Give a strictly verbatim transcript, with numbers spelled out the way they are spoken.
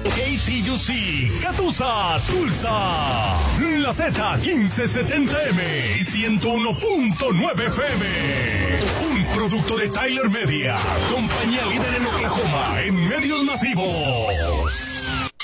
K T U C, Catusa, Tulsa, la Z quince setenta M y ciento uno punto nueve F M. Un producto de Tyler Media, compañía líder en Oklahoma en medios masivos.